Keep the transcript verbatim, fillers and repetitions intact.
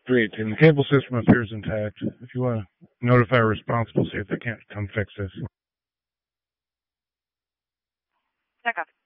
three eighteen. The cable system appears intact. If you want to notify a responsible, see if they can't come fix this. Check off.